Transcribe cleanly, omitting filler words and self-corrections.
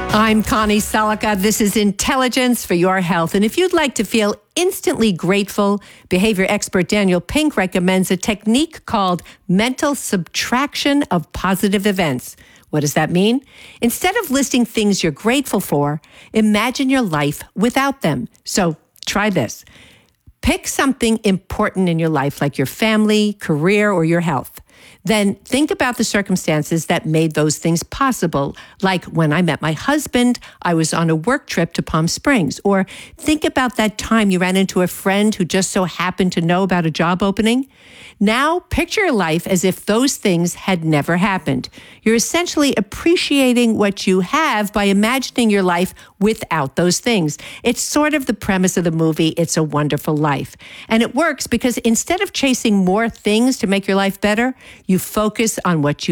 I'm Connie Salika. This is Intelligence for Your Health. And if you'd like to feel instantly grateful, behavior expert Daniel Pink recommends a technique called mental subtraction of positive events. What does that mean? Instead of listing things you're grateful for, imagine your life without them. So try this. Pick something important in your life, like your family, career, or your health. Then think about the circumstances that made those things possible, like when I met my husband, I was on a work trip to Palm Springs. Or think about that time you ran into a friend who just so happened to know about a job opening. Now picture your life as if those things had never happened. You're essentially appreciating what you have by imagining your life without those things. It's sort of the premise of the movie, It's a Wonderful Life. And it works because instead of chasing more things to make your life better, you focus on what you